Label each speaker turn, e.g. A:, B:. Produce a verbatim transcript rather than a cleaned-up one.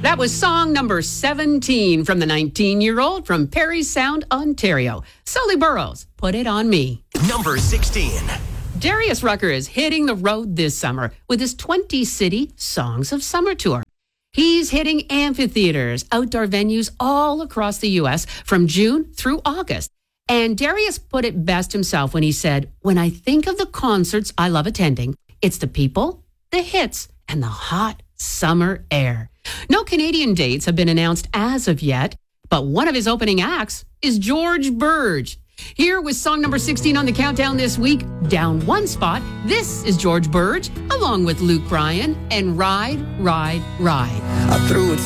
A: That was song number seventeen from the nineteen-year-old from Parry Sound, Ontario. Sully Burrows, Put It On Me.
B: Number sixteen.
A: Darius Rucker is hitting the road this summer with his twenty-city Songs of Summer tour. He's hitting amphitheaters, outdoor venues all across the U S from June through August. And Darius put it best himself when he said, "When I think of the concerts I love attending, it's the people, the hits, and the hot summer air." No Canadian dates have been announced as of yet, but one of his opening acts is George Burge. Here with song number sixteen on the countdown this week, down one spot, this is George Burge, along with Luke Bryan and Ride, Ride, Ride.
C: I threw it